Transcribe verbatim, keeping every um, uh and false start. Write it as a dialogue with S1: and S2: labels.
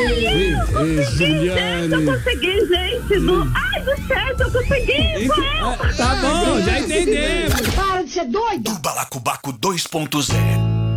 S1: Ei,
S2: Juliane.
S1: Eu consegui, gente. Do... Ai, do certo, eu consegui.
S2: Tá bom, já entendemos.
S3: Para de ser doida.
S4: Do Balacobaco dois ponto zero.